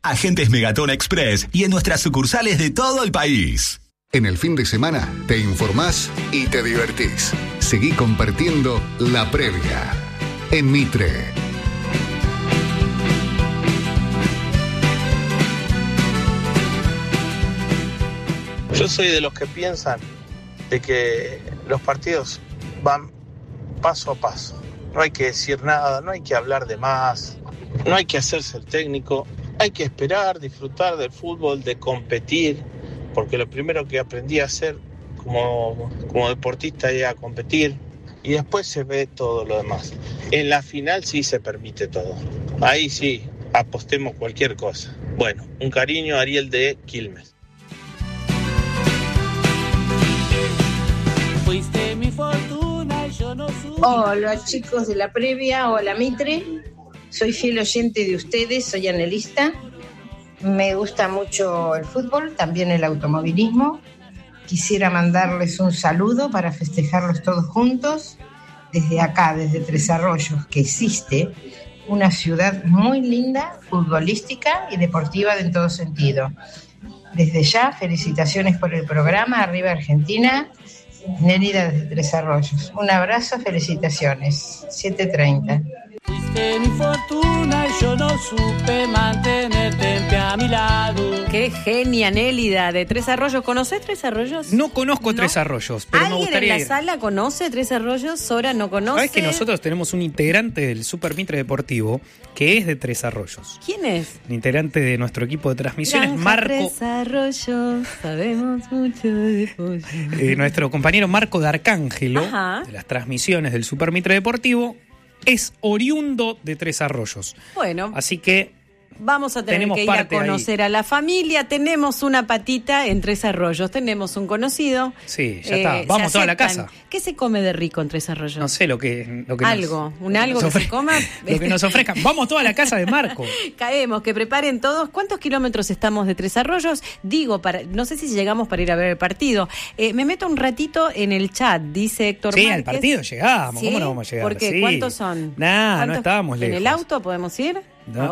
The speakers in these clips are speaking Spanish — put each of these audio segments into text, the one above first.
Agentes Megatón Express y en nuestras sucursales de todo el país. En el fin de semana te informás y te divertís. Seguí compartiendo La Previa en Mitre. Yo soy de los que piensan de que los partidos van paso a paso. No hay que decir nada, no hay que hablar de más, no hay que hacerse el técnico. Hay que esperar, disfrutar del fútbol, de competir, porque lo primero que aprendí a hacer como deportista era competir, y después se ve todo lo demás. En la final sí se permite todo. Ahí sí, apostemos cualquier cosa. Bueno, un cariño a Ariel de Quilmes. Fuiste mi fortuna y yo no supe. Hola chicos de La Previa, hola Mitre. Soy fiel oyente de ustedes, soy analista. Me gusta mucho el fútbol, también el automovilismo. Quisiera mandarles un saludo para festejarlos todos juntos. Desde acá, desde Tres Arroyos, que existe una ciudad muy linda, futbolística y deportiva en todo sentido. Desde ya, felicitaciones por el programa. Arriba Argentina. Nélida desde Tres Arroyos. Un abrazo, felicitaciones. 7:30. Fuiste mi fortuna y yo no supe mantenerte a mi lado. Qué genia, Nélida, de Tres Arroyos. ¿Conocés Tres Arroyos? No conozco Tres Arroyos, pero me gustaría ¿Alguien en la sala conoce Tres Arroyos? Sora no conoce. ¿Sabés que nosotros tenemos un integrante del Super Mitre Deportivo que es de Tres Arroyos? ¿Quién es? Un integrante de nuestro equipo de transmisiones, Granja Marco. Tres Arroyos, sabemos mucho de pollo. Nuestro compañero Marco de Arcángelo, Ajá. de las transmisiones del Super Mitre Deportivo, es oriundo de Tres Arroyos. Bueno. Así que vamos a tener que ir a conocer a la familia. Tenemos una patita en Tres Arroyos. Tenemos un conocido. Sí, ya está. Vamos toda la casa. ¿Qué se come de rico en Tres Arroyos? No sé lo que algo, algo que se coma. Lo que nos ofrezcan. Vamos toda la casa de Marco. Caemos, que preparen todos. ¿Cuántos kilómetros estamos de Tres Arroyos? Digo, no sé si llegamos para ir a ver el partido. Me meto un ratito en el chat, dice Héctor Márquez. Sí, al partido llegamos. ¿Sí? ¿Cómo no vamos a llegar? ¿Por qué? Sí. ¿Cuántos son? No estábamos lejos. ¿En el auto podemos ir? No,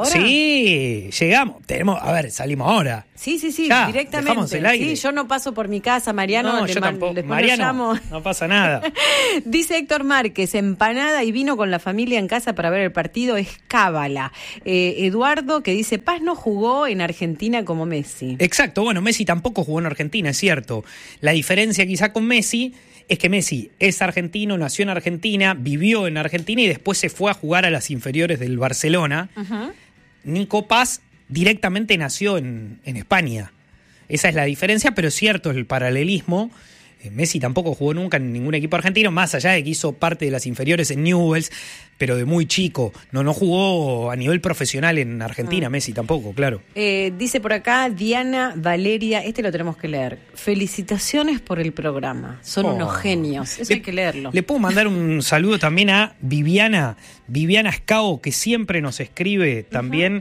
sí, llegamos. Salimos ahora. Sí, ya, directamente. Dejamos el aire. Sí, yo no paso por mi casa, Mariano. No, yo tampoco. Después Mariano, lo llamo. no pasa nada. Dice Héctor Márquez, empanada y vino con la familia en casa para ver el partido es cábala. Eduardo, que dice, Paz no jugó en Argentina como Messi. Exacto, bueno, Messi tampoco jugó en Argentina, es cierto. La diferencia quizá con Messi es que Messi es argentino, nació en Argentina, vivió en Argentina y después se fue a jugar a las inferiores del Barcelona. Uh-huh. Nico Paz directamente nació en España. Esa es la diferencia, pero es cierto el paralelismo. Messi tampoco jugó nunca en ningún equipo argentino, más allá de que hizo parte de las inferiores en Newell's, pero de muy chico. No jugó a nivel profesional en Argentina, Messi tampoco, claro. Dice por acá Diana Valeria, lo tenemos que leer. Felicitaciones por el programa, son unos genios. Eso hay que leerlo. Le puedo mandar un saludo también a Viviana Escao, que siempre nos escribe también,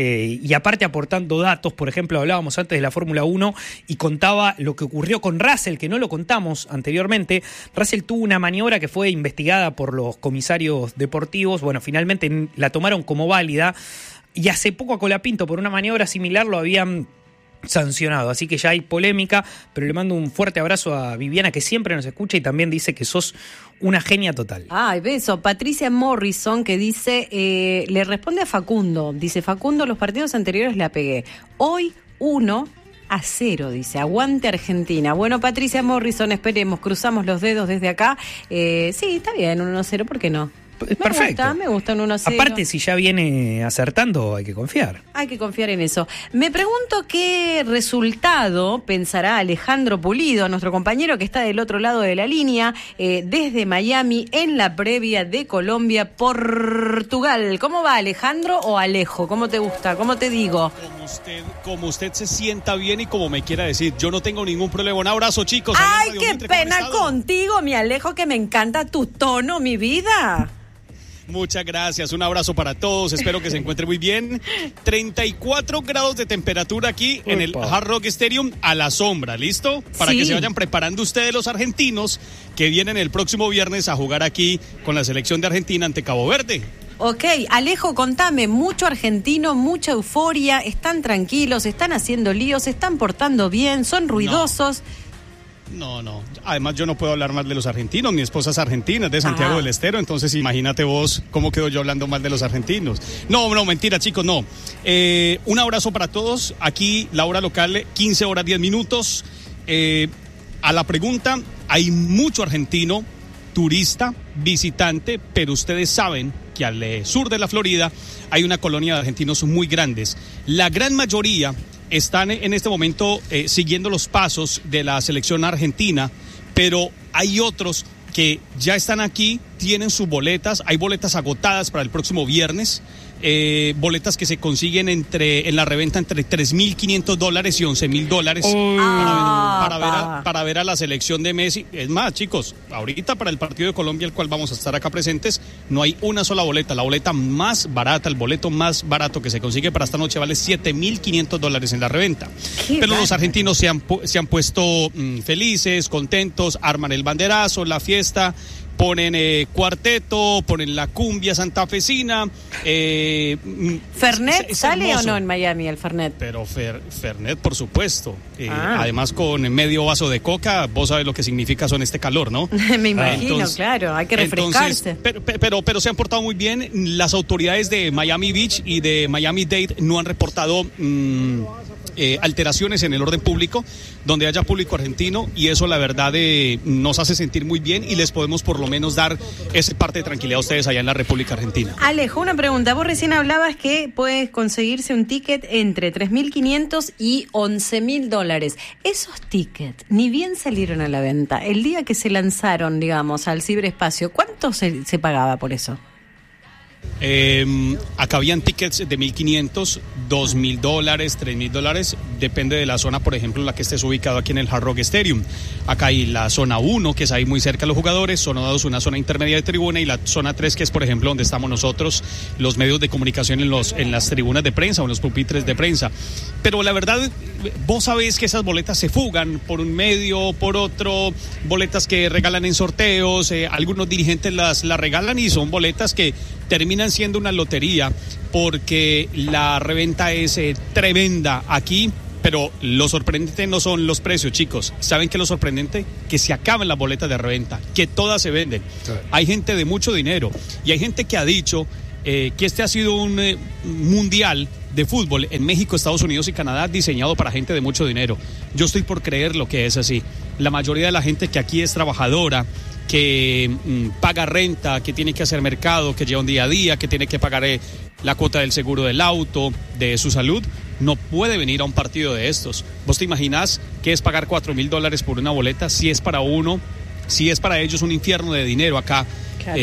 y aparte aportando datos. Por ejemplo, hablábamos antes de la Fórmula 1 y contaba lo que ocurrió con Russell, que no lo contamos anteriormente. Russell tuvo una maniobra que fue investigada por los comisarios deportivos. Bueno, finalmente la tomaron como válida y hace poco a Colapinto por una maniobra similar lo habían sancionado, así que ya hay polémica, pero le mando un fuerte abrazo a Viviana, que siempre nos escucha y también dice que sos una genia total. Ay, beso. Patricia Morrison, que dice, le responde a Facundo, dice, Facundo, los partidos anteriores la pegué, hoy 1-0, dice, aguante Argentina. Bueno, Patricia Morrison, esperemos, cruzamos los dedos desde acá. Sí, está bien, 1-0, ¿por qué no? Perfecto. Me gusta un 1-0. Aparte, si ya viene acertando, hay que confiar. Hay que confiar en eso. Me pregunto qué resultado pensará Alejandro Pulido, nuestro compañero que está del otro lado de la línea, desde Miami, en la previa de Colombia-Portugal. ¿Cómo va, Alejandro o Alejo? ¿Cómo te gusta? ¿Cómo te digo? Como usted se sienta bien y como me quiera decir. Yo no tengo ningún problema. Un abrazo, chicos. Ay, qué pena contigo, mi Alejo, que me encanta tu tono, mi vida. Muchas gracias, un abrazo para todos, espero que se encuentre muy bien. 34 grados de temperatura aquí en el Hard Rock Stadium a la sombra, ¿listo? Para que se vayan preparando ustedes los argentinos que vienen el próximo viernes a jugar aquí con la selección de Argentina ante Cabo Verde. Ok, Alejo, contame, mucho argentino, mucha euforia, están tranquilos, están haciendo líos, se están portando bien, son ruidosos. No. Además, yo no puedo hablar mal de los argentinos. Mi esposa es argentina, es de Santiago del Estero. Entonces, imagínate vos cómo quedo yo hablando mal de los argentinos. No, mentira, chicos, no. Un abrazo para todos. Aquí, la hora local, 15 horas, 10 minutos. A la pregunta, hay mucho argentino, turista, visitante, pero ustedes saben que al sur de la Florida hay una colonia de argentinos muy grandes. La gran mayoría están en este momento siguiendo los pasos de la selección argentina, pero hay otros que ya están aquí, tienen sus boletas, hay boletas agotadas para el próximo viernes, boletas que se consiguen en la reventa entre $3,500 y $11,000 para ver a la selección de Messi. Es más, chicos, ahorita para el partido de Colombia, el cual vamos a estar acá presentes, no hay una sola boleta. La boleta más barata, el boleto más barato que se consigue para esta noche vale $7,500 en la reventa. Pero los argentinos se han puesto felices, contentos, arman el banderazo, la fiesta. Ponen cuarteto, ponen la cumbia santafesina. ¿Fernet sale o no en Miami el Fernet? Pero Fernet, por supuesto. Además, con medio vaso de coca, vos sabes lo que significa eso en este calor, ¿no? Me imagino, claro, hay que refrescarse. Pero se han portado muy bien. Las autoridades de Miami Beach y de Miami-Dade no han reportado alteraciones en el orden público donde haya público argentino, y eso la verdad nos hace sentir muy bien y les podemos por lo menos dar esa parte de tranquilidad a ustedes allá en la República Argentina. Alejo, una pregunta, vos recién hablabas que puedes conseguirse un ticket entre $3,500 y $11,000. Esos tickets ni bien salieron a la venta, el día que se lanzaron, digamos, al ciberespacio, ¿cuánto se pagaba por eso? Acá habían tickets de $1,500, $2,000, $3,000, depende de la zona, por ejemplo, en la que estés ubicado aquí en el Hard Rock Stadium. Acá hay la zona 1, que es ahí muy cerca de los jugadores, zona 2, una zona intermedia de tribuna, y la zona 3, que es, por ejemplo, donde estamos nosotros, los medios de comunicación en las tribunas de prensa o en los pupitres de prensa. Pero la verdad, vos sabés que esas boletas se fugan por un medio, por otro, boletas que regalan en sorteos, algunos dirigentes las regalan y son boletas que terminan siendo una lotería porque la reventa es tremenda aquí. Pero lo sorprendente no son los precios, chicos. ¿Saben qué es lo sorprendente? Que se acaban las boletas de reventa, que todas se venden. Sí. Hay gente de mucho dinero y hay gente que ha dicho que este ha sido un mundial de fútbol en México, Estados Unidos y Canadá diseñado para gente de mucho dinero. Yo estoy por creer lo que es así. La mayoría de la gente que aquí es trabajadora, que paga renta, que tiene que hacer mercado, que lleva un día a día, que tiene que pagar la cuota del seguro del auto, de su salud, no puede venir a un partido de estos. ¿Vos te imaginás qué es pagar $4,000 por una boleta? Si es para uno, si es para ellos un infierno de dinero acá, claro.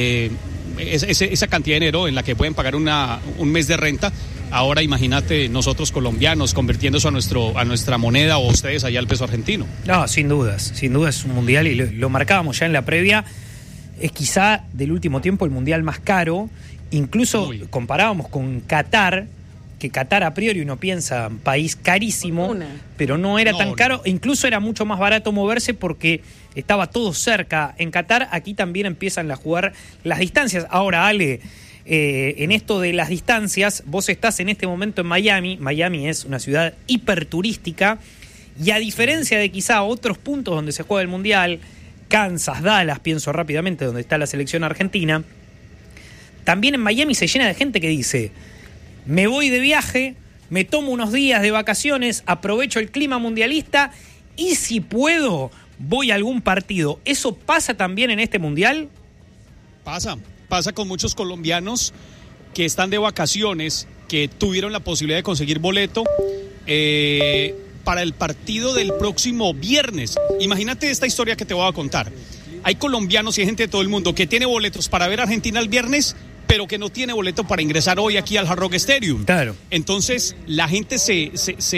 Esa cantidad de dinero en la que pueden pagar un mes de renta. Ahora imagínate nosotros colombianos convirtiéndose a nuestra moneda, o ustedes allá al peso argentino. No, sin dudas es un mundial, y lo marcábamos ya en la previa. Es quizá del último tiempo el mundial más caro. Incluso comparábamos con Qatar, que Qatar a priori uno piensa país carísimo, pero no era tan caro. Incluso era mucho más barato moverse porque estaba todo cerca. En Qatar aquí también empiezan a jugar las distancias. Ahora, Ale, en esto de las distancias, vos estás en este momento en Miami. Miami es una ciudad hiperturística, y a diferencia de quizá otros puntos donde se juega el mundial, Kansas, Dallas, pienso rápidamente, donde está la selección argentina, también en Miami se llena de gente que dice: me voy de viaje, me tomo unos días de vacaciones, aprovecho el clima mundialista y si puedo voy a algún partido. ¿Eso pasa también en este mundial? Pasa con muchos colombianos que están de vacaciones, que tuvieron la posibilidad de conseguir boleto para el partido del próximo viernes. Imagínate esta historia que te voy a contar. Hay colombianos y hay gente de todo el mundo que tiene boletos para ver a Argentina el viernes, pero que no tiene boleto para ingresar hoy aquí al Hard Rock Stadium. Claro. Entonces la gente se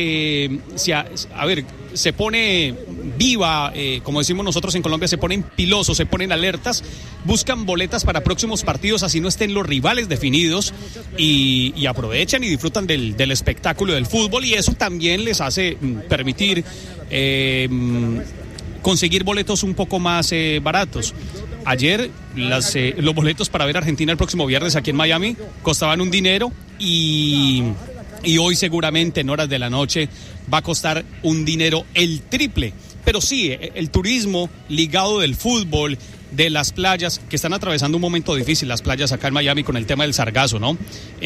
pone viva, como decimos nosotros en Colombia, se ponen pilosos, se ponen alertas, buscan boletas para próximos partidos, así no estén los rivales definidos, y aprovechan y disfrutan del espectáculo del fútbol, y eso también les hace permitir conseguir boletos un poco más baratos. ayer los boletos para ver a Argentina el próximo viernes aquí en Miami costaban un dinero y hoy seguramente en horas de la noche va a costar un dinero el triple. Pero sí, el turismo ligado del fútbol, de las playas, que están atravesando un momento difícil, las playas acá en Miami con el tema del sargazo, ¿no?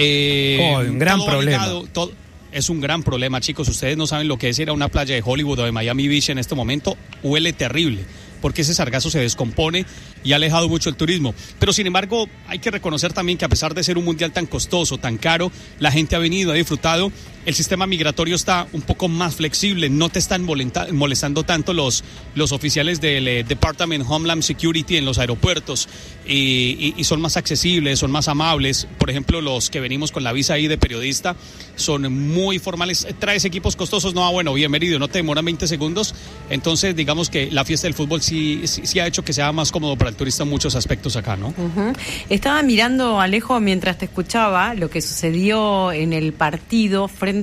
Un gran problema. Es un gran problema, chicos. Ustedes no saben lo que es ir a una playa de Hollywood o de Miami Beach en este momento. Huele terrible, porque ese sargazo se descompone y ha alejado mucho el turismo. Pero sin embargo, hay que reconocer también que a pesar de ser un mundial tan costoso, tan caro, la gente ha venido, ha disfrutado. El sistema migratorio está un poco más flexible, no te están molestando tanto los oficiales del Department Homeland Security en los aeropuertos y son más accesibles, son más amables. Por ejemplo, los que venimos con la visa ahí de periodista son muy formales. ¿Traes equipos costosos? No, bueno, bienvenido, no te demoran 20 segundos. Entonces, digamos que la fiesta del fútbol sí ha hecho que sea más cómodo para el turista en muchos aspectos acá, ¿no? Uh-huh. Estaba mirando, Alejo, mientras te escuchaba, lo que sucedió en el partido frente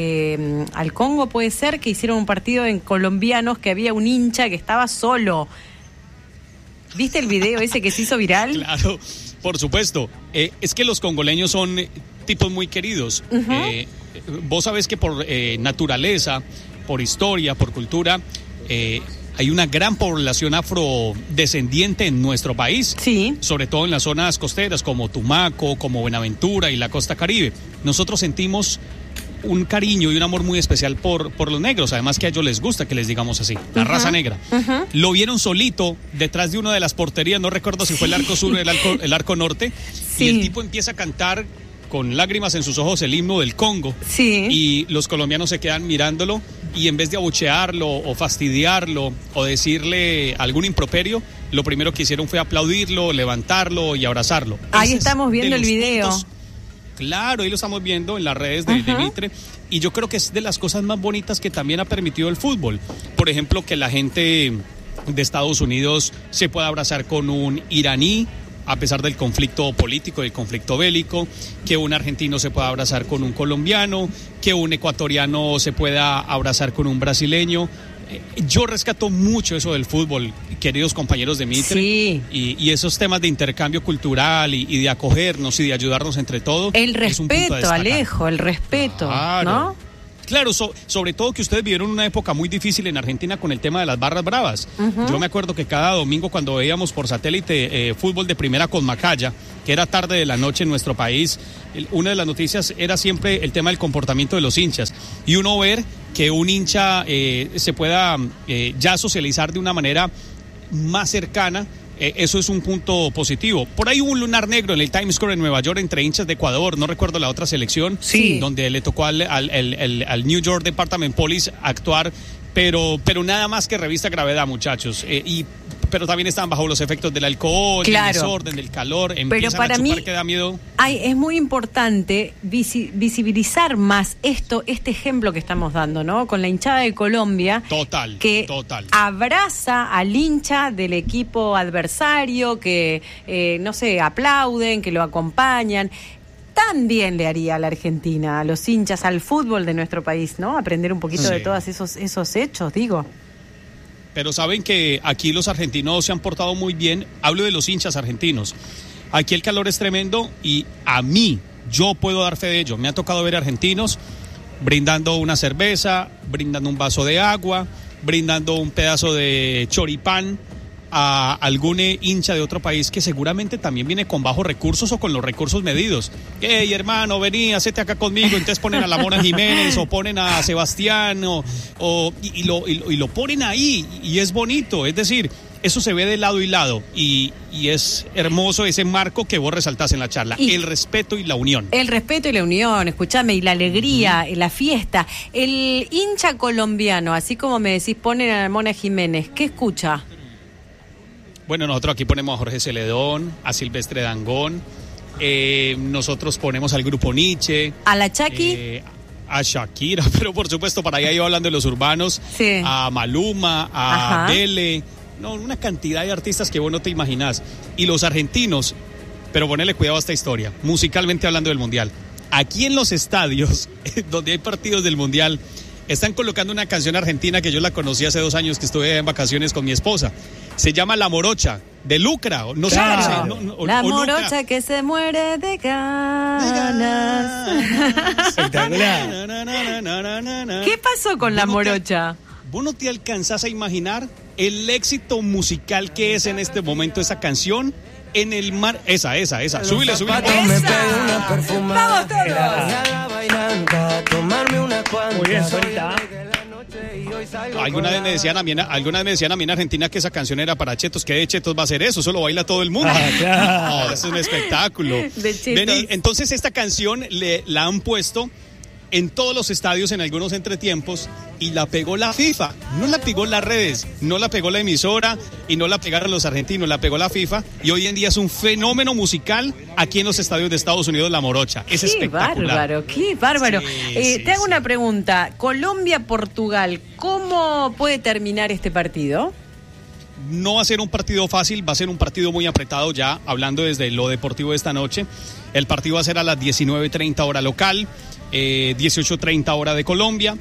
al Congo. Puede ser que hicieron un partido en colombianos, que había un hincha que estaba solo. ¿Viste el video ese que se hizo viral? Claro, por supuesto. Es que los congoleños son tipos muy queridos. Uh-huh. Vos sabés que por naturaleza, por historia, por cultura, hay una gran población afrodescendiente en nuestro país. Sí. Sobre todo en las zonas costeras como Tumaco, como Buenaventura y la costa Caribe. Nosotros sentimos un cariño y un amor muy especial por los negros, además que a ellos les gusta que les digamos así, la raza negra. Uh-huh. Lo vieron solito detrás de una de las porterías, no recuerdo si fue el arco sur o el arco norte, y el tipo empieza a cantar con lágrimas en sus ojos el himno del Congo, y los colombianos se quedan mirándolo, y en vez de abuchearlo o fastidiarlo o decirle algún improperio, lo primero que hicieron fue aplaudirlo, levantarlo y abrazarlo. Ahí estamos viendo el video. Claro, ahí lo estamos viendo en las redes de Mitre, y yo creo que es de las cosas más bonitas que también ha permitido el fútbol. Por ejemplo, que la gente de Estados Unidos se pueda abrazar con un iraní a pesar del conflicto político, del conflicto bélico, que un argentino se pueda abrazar con un colombiano, que un ecuatoriano se pueda abrazar con un brasileño. Yo rescato mucho eso del fútbol, queridos compañeros de Mitre, y esos temas de intercambio cultural y de acogernos y de ayudarnos entre todos. El respeto, Alejo, el respeto, claro. ¿No? Claro, sobre todo que ustedes vivieron una época muy difícil en Argentina con el tema de las barras bravas. Uh-huh. Yo me acuerdo que cada domingo cuando veíamos por satélite fútbol de primera con Macaya, que era tarde de la noche en nuestro país, una de las noticias era siempre el tema del comportamiento de los hinchas. Y uno ver que un hincha se pueda ya socializar de una manera más cercana, eso es un punto positivo. Por ahí hubo un lunar negro en el Times Square en Nueva York entre hinchas de Ecuador, no recuerdo la otra selección, donde le tocó al New York Department Police actuar, pero nada más que revista gravedad, muchachos. Pero también estaban bajo los efectos del alcohol, del desorden, del calor, empiezan a chupar, que da miedo. Es muy importante visibilizar más este ejemplo que estamos dando, ¿no? Con la hinchada de Colombia, que abraza al hincha del equipo adversario, que, aplauden, que lo acompañan. También le haría a la Argentina, a los hinchas, al fútbol de nuestro país, ¿no? Aprender un poquito de todos esos hechos, digo. Pero saben que aquí los argentinos se han portado muy bien. Hablo de los hinchas argentinos. Aquí el calor es tremendo y yo puedo dar fe de ello. Me ha tocado ver argentinos brindando una cerveza, brindando un vaso de agua, brindando un pedazo de choripán a algún hincha de otro país que seguramente también viene con bajos recursos o con los recursos medidos. Hey, hermano, vení, hacete acá conmigo. Entonces ponen a la Mona Jiménez o ponen a Sebastián y lo ponen ahí y es bonito. Es decir, eso se ve de lado y lado y es hermoso ese marco que vos resaltás en la charla, el respeto y la unión. El respeto y la unión, escúchame, y la alegría, la fiesta. El hincha colombiano, así como me decís, ponen a la Mona Jiménez, ¿qué escucha? Bueno, nosotros aquí ponemos a Jorge Celedón, a Silvestre Dangond, nosotros ponemos al grupo Nietzsche. ¿A la Shaki? A Shakira, pero por supuesto para allá iba hablando de los urbanos, a Maluma, a Dele, una cantidad de artistas que vos no te imaginás. Y los argentinos, pero ponele cuidado a esta historia, musicalmente hablando del Mundial. Aquí en los estadios, donde hay partidos del Mundial, están colocando una canción argentina que yo la conocí hace 2 años que estuve en vacaciones con mi esposa. Se llama La Morocha, de Lucra. No sé, Claro. La o morocha Lucra. que se muere de ganas. Espectacular. ¿Qué pasó con la Vos no te- morocha? ¿Vos no te alcanzás a imaginar el éxito musical que es en este momento esa canción? En el mar... Esa. Súbile. Vamos todos. Muy bien, Solita. Alguna vez me decían a mí en Argentina que esa canción era para chetos. ¿Qué de chetos va a ser eso? Eso lo baila todo el mundo. Claro. No, eso es un espectáculo. De chetos. Vení, entonces esta canción la han puesto en todos los estadios en algunos entretiempos y la pegó la FIFA. No la pegó las redes, no la pegó la emisora y no la pegaron los argentinos, la pegó la FIFA y hoy en día es un fenómeno musical aquí en los estadios de Estados Unidos, La Morocha. Es espectacular. Qué bárbaro. Sí, Te hago sí. una pregunta. Colombia-Portugal, ¿cómo puede terminar este partido? No va a ser un partido fácil, va a ser un partido muy apretado ya, hablando desde lo deportivo de esta noche. El partido va a ser a las 19:30 hora local, 18:30 hora de Colombia.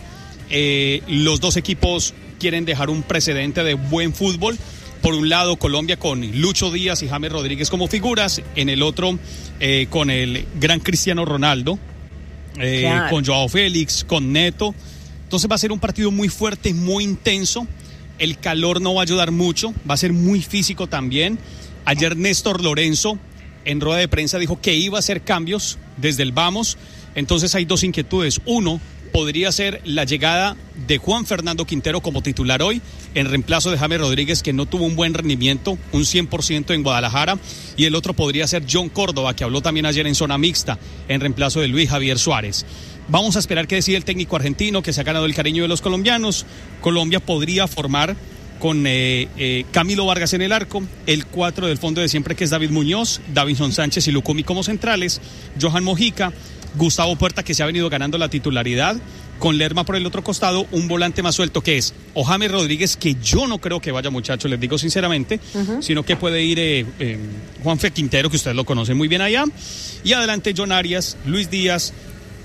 Los dos equipos quieren dejar un precedente de buen fútbol. Por un lado, Colombia con Lucho Díaz y James Rodríguez como figuras. En el otro, con el gran Cristiano Ronaldo, Claro. con Joao Félix, con Neto. Entonces va a ser un partido muy fuerte, muy intenso. El calor no va a ayudar mucho, va a ser muy físico también. Ayer Néstor Lorenzo en rueda de prensa dijo que iba a hacer cambios desde el vamos. Entonces hay dos inquietudes. Uno, podría ser la llegada de Juan Fernando Quintero como titular hoy, en reemplazo de James Rodríguez, que no tuvo un buen rendimiento, un 100% en Guadalajara. Y el otro podría ser John Córdoba, que habló también ayer en zona mixta, en reemplazo de Luis Javier Suárez. Vamos a esperar que decida el técnico argentino, que se ha ganado el cariño de los colombianos. Colombia podría formar con Camilo Vargas en el arco, el 4 del fondo de siempre, que es David Muñoz, Davinson Sánchez y Lucumi como centrales, Johan Mojica, Gustavo Puerta, que se ha venido ganando la titularidad, con Lerma por el otro costado, un volante más suelto que es o James Rodríguez, que yo no creo que vaya, muchachos, les digo sinceramente, sino que puede ir Juanfe Quintero, que ustedes lo conocen muy bien allá, y adelante John Arias, Luis Díaz,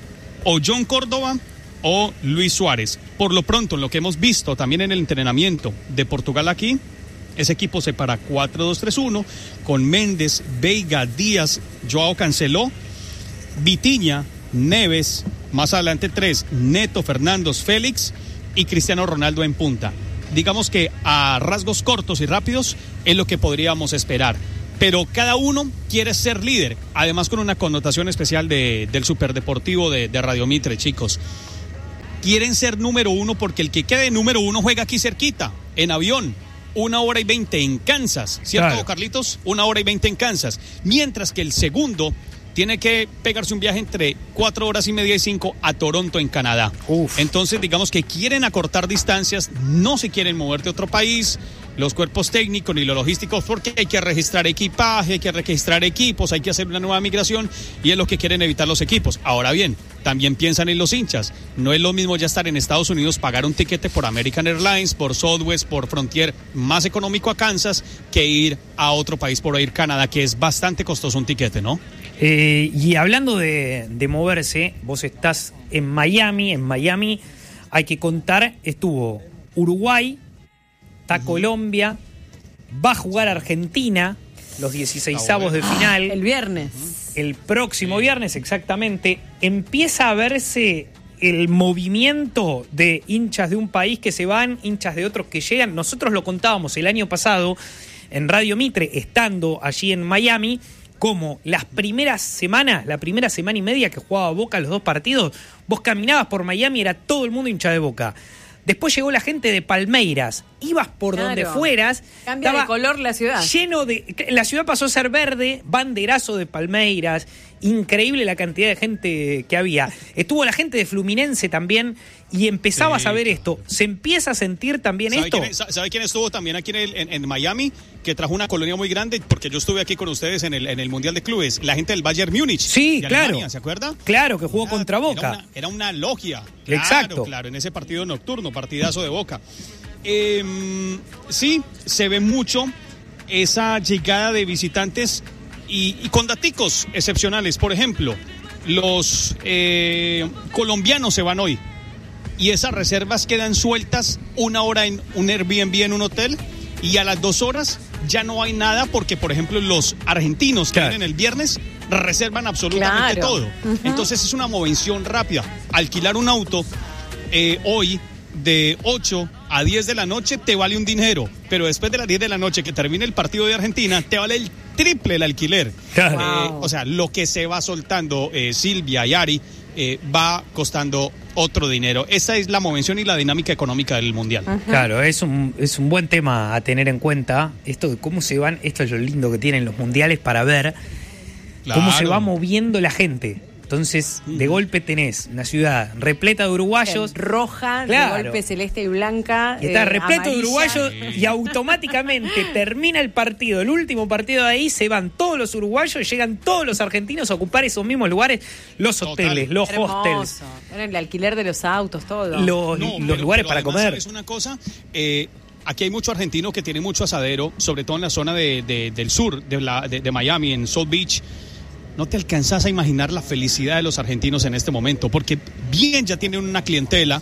o John Córdoba o Luis Suárez. Por lo pronto, en lo que hemos visto también en el entrenamiento de Portugal aquí, ese equipo se para 4-2-3-1 con Méndez, Veiga, Díaz, Joao Cancelo, Vitinha, Neves, más adelante 3, Neto, Fernández, Félix y Cristiano Ronaldo en punta. Digamos que a rasgos cortos y rápidos es lo que podríamos esperar. Pero cada uno quiere ser líder, además con una connotación especial del superdeportivo de Radio Mitre, chicos. Quieren ser número uno porque el que quede número uno juega aquí cerquita, en avión, 1 hora y 20 en Kansas, ¿cierto, Claro. Carlitos? 1 hora y 20 en Kansas, mientras que el segundo tiene que pegarse un viaje entre 4 horas y media y 5 a Toronto, en Canadá. Uf. Entonces, digamos que quieren acortar distancias, no se quieren mover de otro país, los cuerpos técnicos ni los logísticos, porque hay que registrar equipaje, hay que registrar equipos, hay que hacer una nueva migración, y es lo que quieren evitar los equipos. Ahora bien, también piensan en los hinchas. No es lo mismo ya estar en Estados Unidos, pagar un tiquete por American Airlines, por Southwest, por Frontier, más económico a Kansas, que ir a otro país por ir Canadá, que es bastante costoso un tiquete, ¿no? Y hablando de moverse, vos estás en Miami. En Miami hay que contar, estuvo Uruguay, está Colombia, va a jugar Argentina los 16avos de final. El viernes. El próximo viernes, exactamente, empieza a verse el movimiento de hinchas de un país que se van, hinchas de otros que llegan. Nosotros lo contábamos el año pasado en Radio Mitre, estando allí en Miami, como las primeras semanas, la primera semana y media que jugaba Boca los dos partidos, vos caminabas por Miami, era todo el mundo hincha de Boca. Después llegó la gente de Palmeiras, ibas por Claro. donde fueras, Cambia de color la ciudad. lleno de... La ciudad pasó a ser verde, banderazo de Palmeiras, increíble la cantidad de gente que había. Estuvo la gente de Fluminense también y empezabas Sí. a ver esto. ¿Se empieza a sentir también esto? ¿Sabe quién estuvo también aquí en Miami? Que trajo una colonia muy grande, porque yo estuve aquí con ustedes en el Mundial de Clubes. La gente del Bayern Múnich. Sí, de claro. Alemania, ¿se acuerda? Claro, que jugó contra Boca. Era una logia. Claro, Exacto. claro, en ese partido nocturno, partidazo de Boca. Sí, se ve mucho esa llegada de visitantes y con daticos excepcionales. Por ejemplo, los colombianos se van hoy. y esas reservas quedan sueltas 1 hora en un Airbnb en un hotel y a las 2 horas ya no hay nada porque, por ejemplo, los argentinos que vienen el viernes reservan absolutamente todo. Entonces es una movención rápida. Alquilar un auto hoy de 8 a 10 de la noche te vale un dinero, pero después de las 10 de la noche que termine el partido de Argentina te vale el triple el alquiler. O sea, lo que se va soltando Silvia y Ari va costando otro dinero. Esa es la movención y la dinámica económica del Mundial. Claro, es un buen tema a tener en cuenta, esto de cómo se van, esto es lo lindo que tienen los mundiales para ver cómo se va moviendo la gente. Entonces, de golpe tenés una ciudad repleta de uruguayos. Roja, de golpe celeste y blanca. Y está repleto amarilla. de uruguayos y automáticamente termina el partido. El último partido de ahí, se van todos los uruguayos, llegan todos los argentinos a ocupar esos mismos lugares, los hoteles, los hostels. El alquiler de los autos, todo. Los lugares para comer. ¿Sabes una cosa? Aquí hay mucho argentino que tiene mucho asadero, sobre todo en la zona del sur de Miami, en South Beach. No te alcanzas a imaginar la felicidad de los argentinos en este momento, porque bien ya tienen una clientela,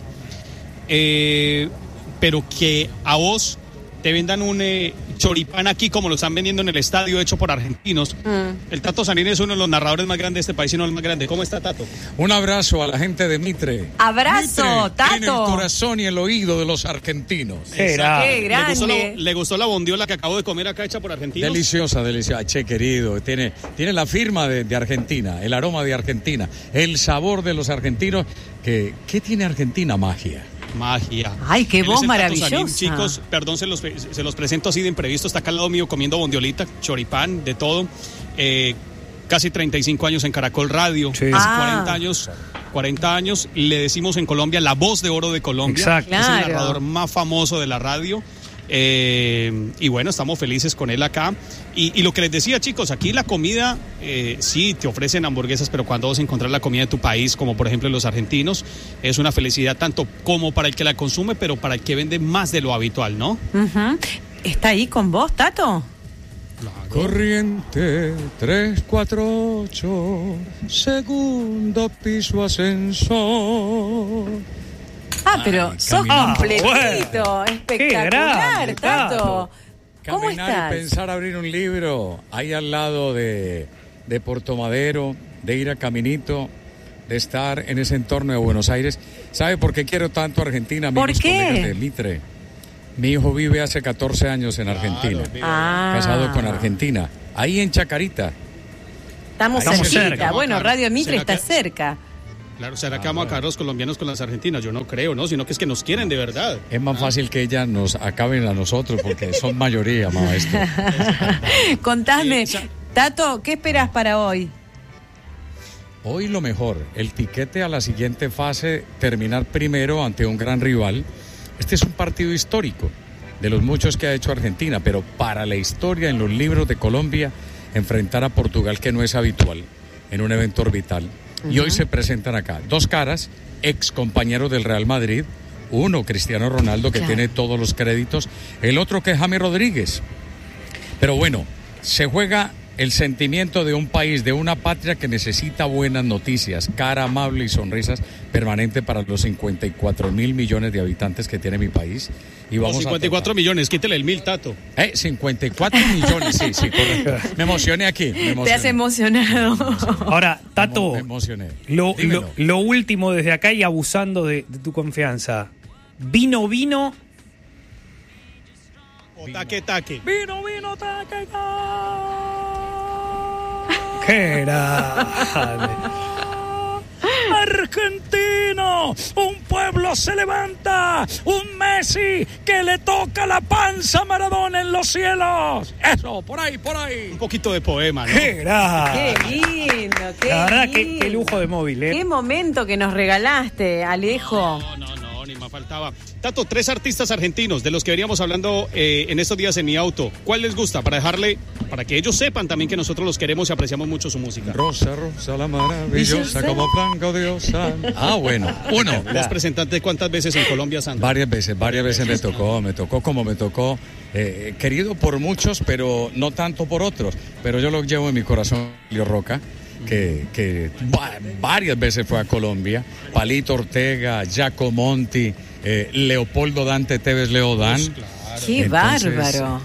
pero que a vos te vendan un choripán aquí como lo están vendiendo en el estadio hecho por argentinos. El Tato Sanín es uno de los narradores más grandes de este país, y no el más grande. ¿Cómo está, Tato? Un abrazo a la gente de Mitre. Abrazo, Mitre, Tato. en el corazón y el oído de los argentinos. Qué grande. ¿Le gustó la bondiola que acabo de comer acá hecha por argentinos? Deliciosa. Che, querido, tiene la firma de Argentina, el aroma de Argentina, el sabor de los argentinos. ¿Qué tiene Argentina? Magia. Ay, qué voz maravillosa. Chicos, perdón, se los presento así de imprevisto. Está acá al lado mío comiendo bondiolita, choripán, de todo. Casi 35 años en Caracol Radio. Sí. 40 años. Le decimos en Colombia la voz de oro de Colombia. Exacto. Es el narrador más famoso de la radio. Y bueno, estamos felices con él acá. Y lo que les decía, chicos, aquí la comida, sí, te ofrecen hamburguesas, pero cuando vas a encontrar la comida de tu país, como por ejemplo los argentinos, es una felicidad tanto como para el que la consume, pero para el que vende más de lo habitual, ¿no? ¿Está ahí con vos, Tato? Corriente 348, segundo piso ascensor. Pero sos completito, espectacular, grande, Tato. ¿Cómo Caminar estás? y pensar abrir un libro ahí al lado de Puerto Madero, de ir a Caminito, de estar en ese entorno de Buenos Aires. ¿Sabe por qué quiero tanto Argentina, amigos? ¿Por qué? Colegas de Mitre? Mi hijo vive hace 14 años en Argentina, casado con Argentina, ahí en Chacarita. Estamos cerca. cerca. Bueno, Radio Mitre está cerca. Claro, ¿será que vamos a acabar los colombianos con las argentinas? Yo no creo, ¿no? Sino que es que nos quieren de verdad. Es más fácil que ellas nos acaben a nosotros porque son mayoría, maestro. Contame, Tato, ¿qué esperas para hoy? Hoy lo mejor, el tiquete a la siguiente fase, terminar primero ante un gran rival. Este es un partido histórico, de los muchos que ha hecho Argentina, pero para la historia, en los libros de Colombia, enfrentar a Portugal, que no es habitual, en un evento orbital. Y hoy se presentan acá 2 caras, ex compañeros del Real Madrid, uno Cristiano Ronaldo, que tiene todos los créditos, el otro que es James Rodríguez. Pero bueno, se juega el sentimiento de un país, de una patria que necesita buenas noticias, cara amable y sonrisas permanente para los 54.000 millones de habitantes que tiene mi país. Y vamos 54 millones, quítele el 1.000, Tato. 54 millones, sí, correcto. Me emocioné aquí. Te has emocionado. Ahora, Tato, me emocioné. Lo último desde acá y abusando de tu confianza. Vino. O taque. Vino, taque. ¡Qué grande! Argentino, un pueblo se levanta, un Messi que le toca la panza a Maradona en los cielos. Eso, por ahí. Un poquito de poema, ¿no? ¡Qué grande! Qué lindo, qué La verdad, lindo. qué lujo de móvil, ¿eh? Qué momento que nos regalaste, Alejo. No, ni más faltaba. Tato, 3 artistas argentinos de los que veníamos hablando en estos días en mi auto. ¿Cuál les gusta? Para que ellos sepan también que nosotros los queremos y apreciamos mucho su música. Rosa, la maravillosa, como blanca diosa. Bueno, uno. ¿Vos presentaste cuántas veces en Colombia, Sandra? Varias veces me tocó como me tocó. Querido por muchos, pero no tanto por otros. Pero yo lo llevo en mi corazón, Leo Roca. que varias veces fue a Colombia, Palito Ortega, Giacomo Monti, Leopoldo Dante Tevez Leodán. ¡Qué bárbaro!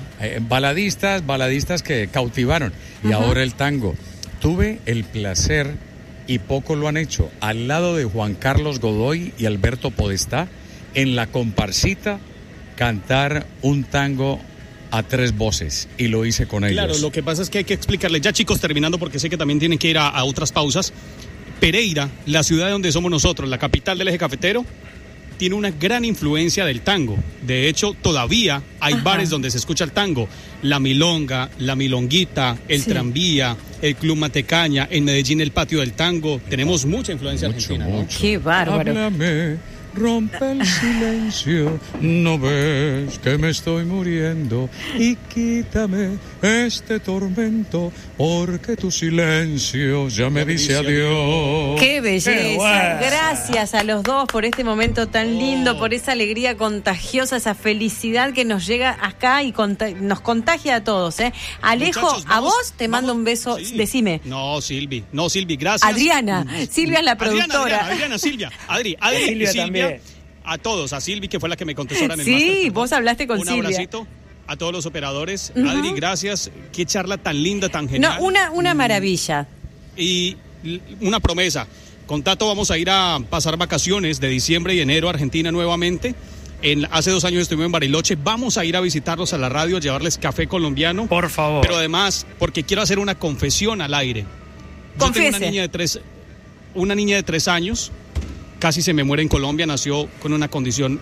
Baladistas que cautivaron. Y ahora el tango. Tuve el placer, y pocos lo han hecho, al lado de Juan Carlos Godoy y Alberto Podestá, en la comparsita, cantar un tango a 3 voces, y lo hice con ellos. Claro, lo que pasa es que hay que explicarle, ya chicos, terminando porque sé que también tienen que ir a otras pausas. Pereira, la ciudad donde somos nosotros, la capital del eje cafetero, tiene una gran influencia del tango. De hecho, todavía hay bares donde se escucha el tango. La Milonga, la Milonguita, el Tranvía, el Club Matecaña, en Medellín el Patio del Tango. Tenemos mucha influencia argentina, ¿no? ¡Qué bárbaro! Háblame, rompe el silencio, no ves que me estoy muriendo, y quítame este tormento, porque tu silencio ya me dice adiós. ¡Qué belleza! Gracias a los dos por este momento tan lindo, por esa alegría contagiosa, esa felicidad que nos llega acá y nos contagia a todos, ¿eh? Alejo, muchachos, a vos te mando un beso, sí. Decime. No, Silvi, gracias. Adriana, Silvia es la productora. Adriana, Silvia, Adri, Silvia también. A todos, a Silvi, que fue la que me contestó ahora en el Sí, Master, vos hablaste con Silvia. Un abracito a todos los operadores. Adri, gracias. Qué charla tan linda, tan genial. No, una maravilla. Y una promesa. Con Tato vamos a ir a pasar vacaciones de diciembre y enero a Argentina nuevamente. Hace 2 años estuvimos en Bariloche. Vamos a ir a visitarlos a la radio, a llevarles café colombiano. Por favor. Pero además, porque quiero hacer una confesión al aire. Confiese. Yo tengo una niña de 3 años. Casi se me muere en Colombia, nació con una condición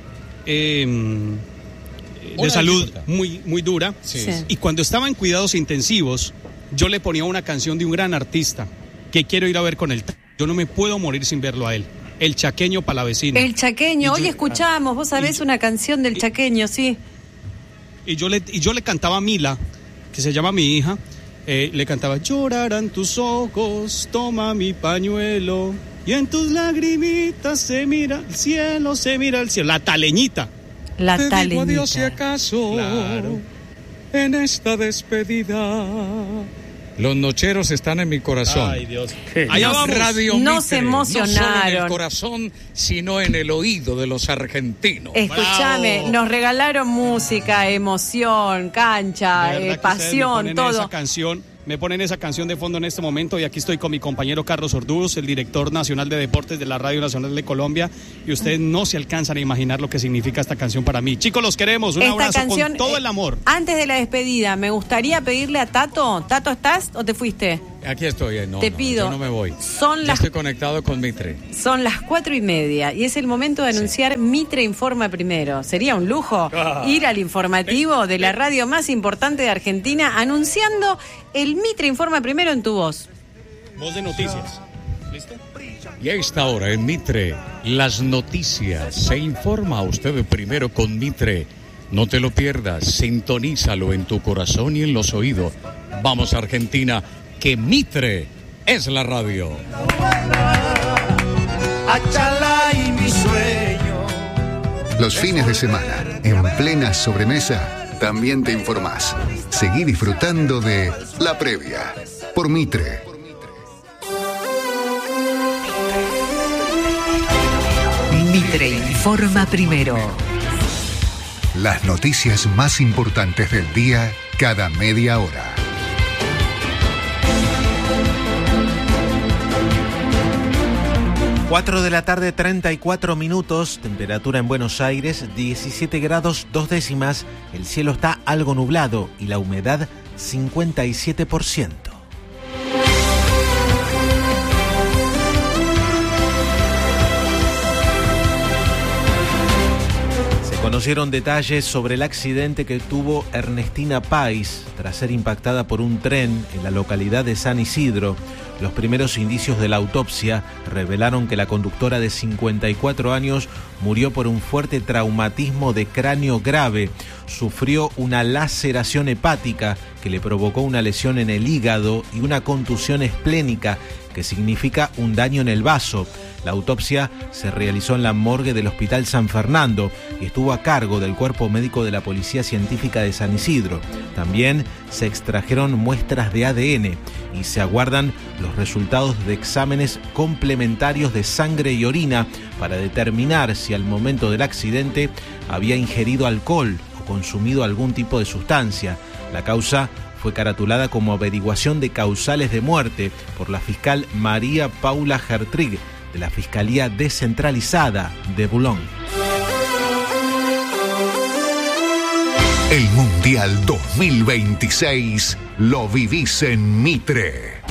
de salud muy, muy dura. Sí. Y cuando estaba en cuidados intensivos, yo le ponía una canción de un gran artista que quiero ir a ver con él. Yo no me puedo morir sin verlo a él. El Chaqueño Palavecino. El Chaqueño, hoy escuchamos, vos sabés una canción del Chaqueño, sí. Y yo le cantaba a Mila, que se llama mi hija, le cantaba: llorarán tus ojos, toma mi pañuelo, y en tus lagrimitas se mira el cielo, la taleñita. La Te taleñita. digo adiós si acaso, claro, en esta despedida. Los nocheros están en mi corazón. Ay, Dios. Allá vamos. Radio Nos Mitre, emocionaron. No solo en el corazón, sino en el oído de los argentinos. Escuchame, Bravo. nos regalaron música, emoción, cancha, pasión, todo. Me ponen esa canción de fondo en este momento, y aquí estoy con mi compañero Carlos Orduz, el director nacional de deportes de la Radio Nacional de Colombia, y ustedes no se alcanzan a imaginar lo que significa esta canción para mí. Chicos, los queremos, un abrazo canción, con todo el amor. Antes de la despedida, me gustaría pedirle a Tato. ¿Tato, estás o te fuiste? Aquí estoy, te pido. Yo no me voy. Ya estoy conectado con Mitre. Son las 4:30 y es el momento de anunciar Mitre Informa Primero. Sería un lujo ir al informativo de la radio más importante de Argentina anunciando el Mitre Informa Primero en tu voz. Voz de noticias. ¿Listo? Y a esta hora en Mitre, las noticias. Se informa a usted primero con Mitre. No te lo pierdas, sintonízalo en tu corazón y en los oídos. Vamos, Argentina, que Mitre es la radio. Los fines de semana, en plena sobremesa, también te informás. Seguí disfrutando de La Previa por Mitre. Mitre informa primero. Las noticias más importantes del día cada media hora. Cuatro de la tarde, 34 minutos, temperatura en Buenos Aires, 17 grados 2 décimas, el cielo está algo nublado y la humedad 57%. Se conocieron detalles sobre el accidente que tuvo Ernestina Pais tras ser impactada por un tren en la localidad de San Isidro. Los primeros indicios de la autopsia revelaron que la conductora de 54 años murió por un fuerte traumatismo de cráneo grave. Sufrió una laceración hepática que le provocó una lesión en el hígado y una contusión esplénica que significa un daño en el vaso. La autopsia se realizó en la morgue del Hospital San Fernando y estuvo a cargo del Cuerpo Médico de la Policía Científica de San Isidro. También se extrajeron muestras de ADN y se aguardan los resultados de exámenes complementarios de sangre y orina para determinar si al momento del accidente había ingerido alcohol o consumido algún tipo de sustancia. La causa fue caratulada como averiguación de causales de muerte por la fiscal María Paula Gertrig de la Fiscalía Descentralizada de Boulogne. El Mundial 2026 lo vivís en Mitre.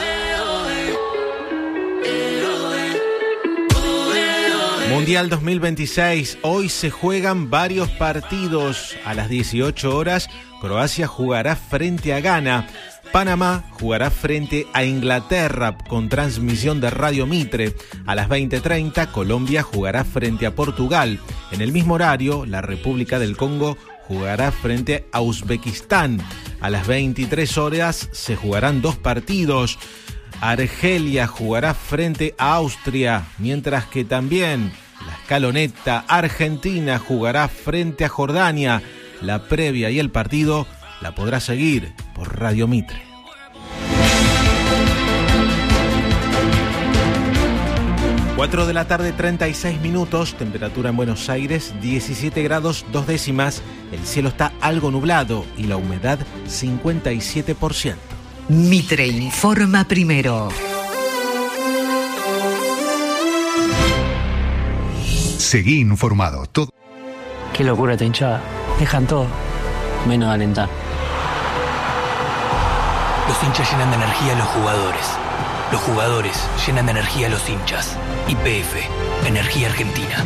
Mundial 2026, hoy se juegan varios partidos. A las 18 horas, Croacia jugará frente a Ghana. Panamá jugará frente a Inglaterra con transmisión de Radio Mitre. A las 20:30, Colombia jugará frente a Portugal. En el mismo horario, la República del Congo jugará frente a Uzbekistán. A las 23 horas se jugarán dos partidos. Argelia jugará frente a Austria, mientras que también la escaloneta Argentina jugará frente a Jordania. La previa y el partido la podrá seguir por Radio Mitre. Cuatro de la tarde, 36 minutos, temperatura en Buenos Aires, 17 grados 2 décimas. El cielo está algo nublado y la humedad 57%. Mitre informa primero. Seguí informado. Todo. Qué locura esta hinchada. Dejan todo, menos alentar. Los hinchas llenan de energía a los jugadores. Los jugadores llenan de energía a los hinchas. YPF, Energía Argentina.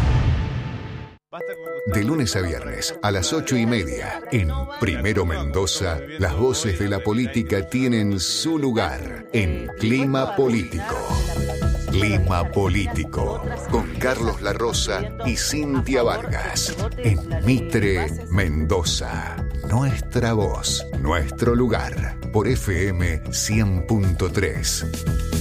De lunes a viernes a las 8:30 en Primero Mendoza, las voces de la política tienen su lugar en Clima Político. Clima Político, con Carlos La Rosa y Cintia Vargas, en Mitre, Mendoza. Nuestra voz, nuestro lugar, por FM 100.3.